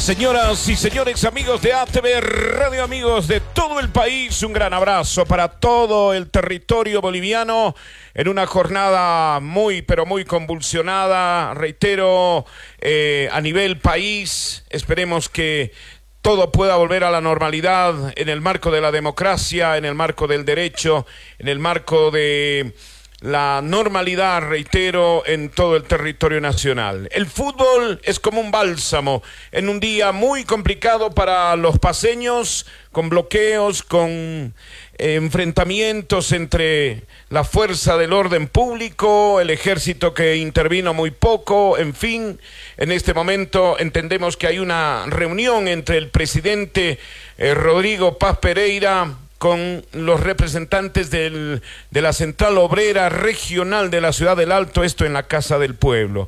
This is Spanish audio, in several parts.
Señoras y señores, amigos de ATV Radio, amigos de todo el país, un gran abrazo para todo el territorio boliviano en una jornada muy, pero muy convulsionada, reitero, a nivel país. Esperemos que todo pueda volver a la normalidad en el marco de la democracia, en el marco del derecho, en el marco de la normalidad, reitero, en todo el territorio nacional. El fútbol es como un bálsamo en un día muy complicado para los paceños, con bloqueos, con enfrentamientos entre la fuerza del orden público, el ejército que intervino muy poco, en fin. En este momento entendemos que hay una reunión entre el presidente Rodrigo Paz Pereira con los representantes de la Central Obrera Regional de la Ciudad del Alto, esto en la Casa del Pueblo.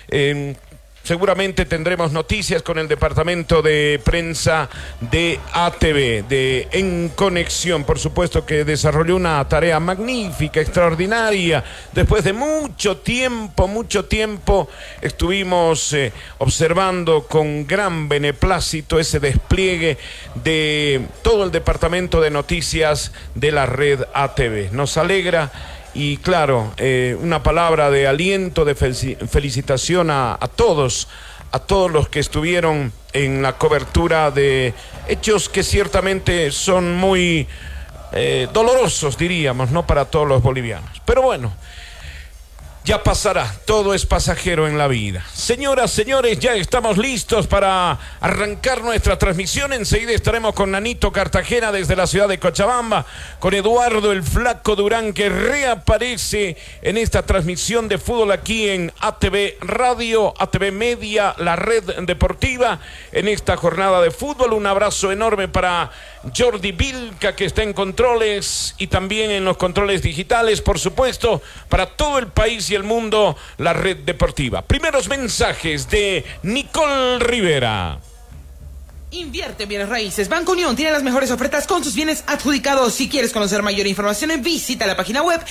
Seguramente tendremos noticias con el departamento de prensa de ATV, de En Conexión, por supuesto, que desarrolló una tarea magnífica, extraordinaria. Después de mucho tiempo, estuvimos observando con gran beneplácito ese despliegue de todo el departamento de noticias de la red ATV. Nos alegra. Y claro, una palabra de aliento, de felicitación a todos los que estuvieron en la cobertura de hechos que ciertamente son muy dolorosos, diríamos, ¿no? Para todos los bolivianos. Pero bueno, ya pasará, todo es pasajero en la vida. Señoras, señores, ya estamos listos para arrancar nuestra transmisión. Enseguida estaremos con Nanito Cartagena desde la ciudad de Cochabamba, con Eduardo el Flaco Durán, que reaparece en esta transmisión de fútbol aquí en ATV Radio, ATV Media, la red deportiva, en esta jornada de fútbol. Un abrazo enorme para Jordi Vilca, que está en controles, y también en los controles digitales, por supuesto, para todo el país y el mundo, la red deportiva. Primeros mensajes de Nicole Rivera. Invierte en bienes raíces. Banco Unión tiene las mejores ofertas con sus bienes adjudicados. Si quieres conocer mayor información, visita la página web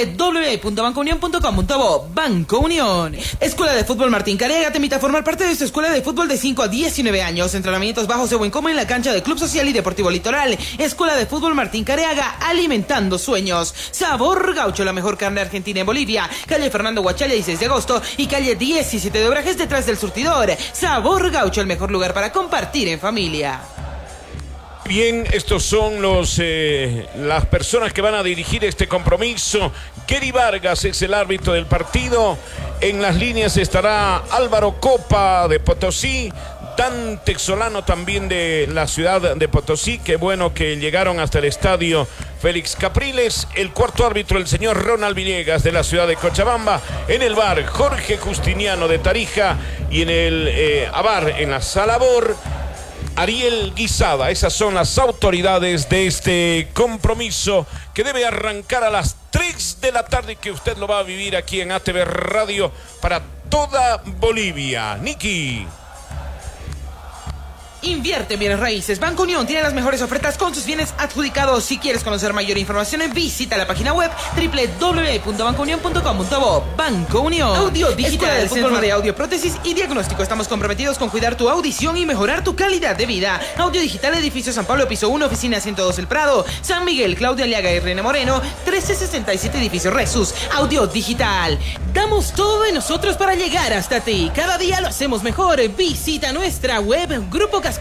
www.bancounion.com.bo. Banco Unión. Escuela de Fútbol Martín Careaga te invita a formar parte de esta escuela de fútbol de 5 a 19 años. Entrenamientos bajos de buen coma en la cancha del Club Social y Deportivo Litoral. Escuela de Fútbol Martín Careaga, alimentando sueños. Sabor Gaucho, la mejor carne argentina en Bolivia. Calle Fernando Guachalla, 16 de agosto y calle 17 de Obrajes, detrás del surtidor. Sabor Gaucho, el mejor lugar para compartir en familia. Bien, estos son las personas que van a dirigir este compromiso. Gary Vargas es el árbitro del partido. En las líneas estará Álvaro Copa de Potosí, Dante Solano también de la ciudad de Potosí. Qué bueno que llegaron hasta el estadio Félix Capriles. El cuarto árbitro, el señor Ronald Villegas de la ciudad de Cochabamba. En el bar, Jorge Justiniano de Tarija. Y en el bar, en la sala BOR, Ariel Guisada. Esas son las autoridades de este compromiso que debe arrancar a las 3 de la tarde, que usted lo va a vivir aquí en ATV Radio para toda Bolivia. Niki. Invierte en bienes raíces. Banco Unión tiene las mejores ofertas con sus bienes adjudicados. Si quieres conocer mayor información, visita la página web www.bancounion.com.bo. Banco Unión. Audio digital, el Centro de Audio, Prótesis y Diagnóstico. Estamos comprometidos con cuidar tu audición y mejorar tu calidad de vida. Audio digital, edificio San Pablo, piso 1, oficina 102 El Prado, San Miguel, Claudia Aliaga y Reina Moreno, 1367, edificio Resus. Audio digital. Damos todo de nosotros para llegar hasta ti. Cada día lo hacemos mejor. Visita nuestra web grupocascada.com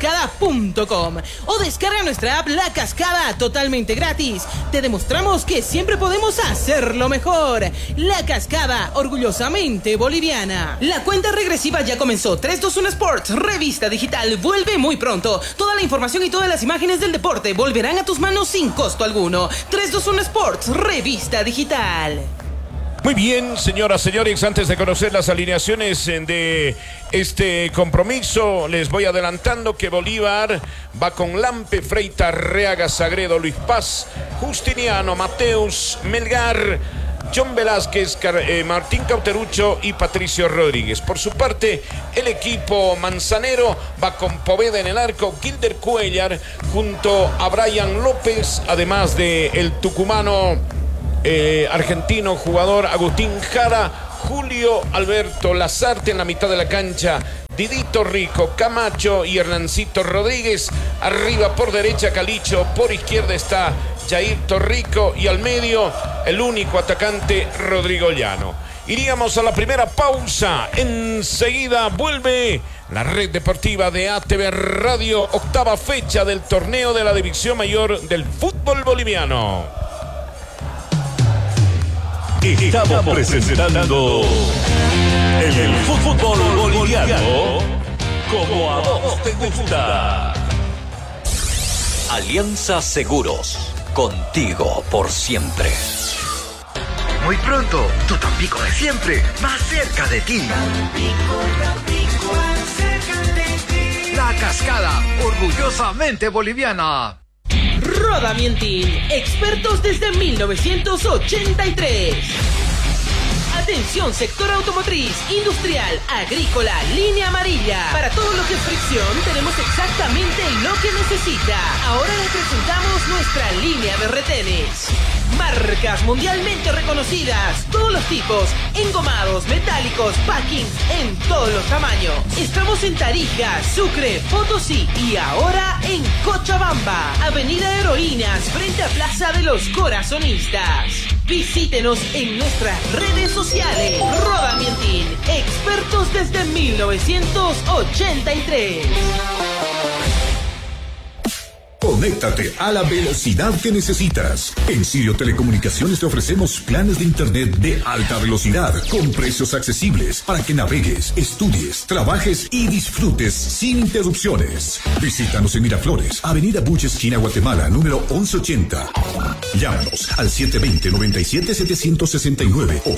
o descarga nuestra app La Cascada totalmente gratis. Te demostramos que siempre podemos hacerlo mejor. La Cascada, orgullosamente boliviana. La cuenta regresiva ya comenzó. 321 Sports, revista digital, vuelve muy pronto. Toda la información y todas las imágenes del deporte volverán a tus manos sin costo alguno. 321 Sports, revista digital. Muy bien, señoras, señores, antes de conocer las alineaciones de este compromiso, les voy adelantando que Bolívar va con Lampe, Freita, Reaga, Sagredo, Luis Paz, Justiniano, Mateus, Melgar, John Velázquez, Martín Cauterucho y Patricio Rodríguez. Por su parte, el equipo manzanero va con Poveda en el arco, Gilder Cuellar junto a Brian López, además de el tucumano argentino jugador Agustín Jara, Julio Alberto Lazarte en la mitad de la cancha, Didito Rico, Camacho y Hernancito Rodríguez. Arriba por derecha Calicho, por izquierda está Jair Torrico y al medio el único atacante Rodrigo Llano. Iríamos a la primera pausa. Enseguida vuelve la red deportiva de ATV Radio, octava fecha del torneo de la División Mayor del fútbol boliviano. Estamos presentando el fútbol boliviano como a vos te gusta. Alianza Seguros, contigo por siempre. Muy pronto, tu Tampico de siempre, más cerca de ti. La Cascada, orgullosamente boliviana. Roda Mientin, expertos desde 1983. Atención, sector automotriz, industrial, agrícola, línea amarilla. Para todo lo que es fricción, tenemos exactamente lo que necesita. Ahora les presentamos nuestra línea de retenes. Marcas mundialmente reconocidas, todos los tipos, engomados, metálicos, packings, en todos los tamaños. Estamos en Tarija, Sucre, Potosí y ahora en Cochabamba, Avenida Heroínas, frente a Plaza de los Corazonistas. Visítenos en nuestras redes sociales. Roda Mientin, expertos desde 1983. Conéctate a la velocidad que necesitas. En Sirio Telecomunicaciones te ofrecemos planes de internet de alta velocidad con precios accesibles para que navegues, estudies, trabajes y disfrutes sin interrupciones. Visítanos en Miraflores, Avenida Buche, esquina Guatemala, número 1180. Llámanos al 720-97-769 o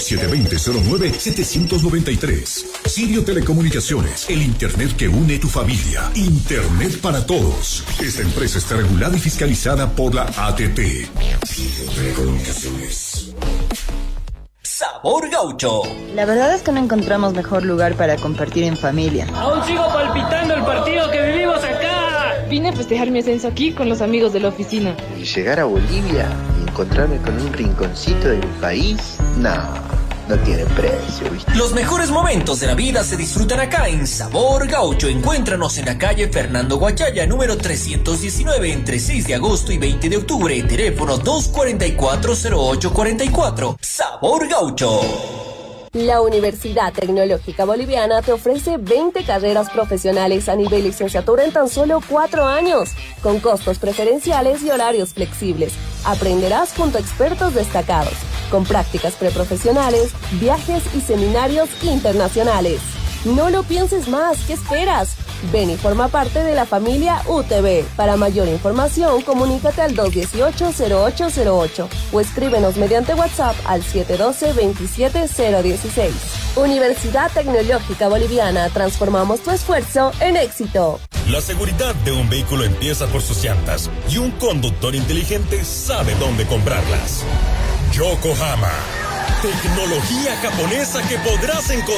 720-09-793. Sirio Telecomunicaciones, el internet que une tu familia. Internet para todos. Esta empresa está regulada y fiscalizada por la ATT. Sirio Telecomunicaciones. Sabor Gaucho. La verdad es que no encontramos mejor lugar para compartir en familia. Aún sigo palpitando el partido que vivimos acá. Vine a festejar mi ascenso aquí con los amigos de la oficina. Y llegar a Bolivia y encontrarme con un rinconcito del país, no tiene precio, ¿viste? Los mejores momentos de la vida se disfrutan acá en Sabor Gaucho. Encuéntranos en la calle Fernando Guachaya, número 319, entre 6 de agosto y 20 de octubre. Teléfono 244-0844. Sabor Gaucho. La Universidad Tecnológica Boliviana te ofrece 20 carreras profesionales a nivel licenciatura en tan solo 4 años, con costos preferenciales y horarios flexibles. Aprenderás junto a expertos destacados, con prácticas preprofesionales, viajes y seminarios internacionales. No lo pienses más, ¿qué esperas? Ven y forma parte de la familia UTB. Para mayor información, comunícate al 218-0808 o escríbenos mediante WhatsApp al 712-27016. Universidad Tecnológica Boliviana, transformamos tu esfuerzo en éxito. La seguridad de un vehículo empieza por sus llantas y un conductor inteligente sabe dónde comprarlas. Yokohama, tecnología japonesa que podrás encontrar